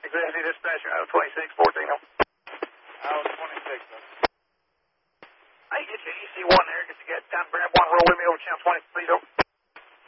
Executive Dispatcher, out of 2614. Out of 26, sir. Hey, get your EC1 there. Get you get down, grab one, roll with me over channel 20, please, over.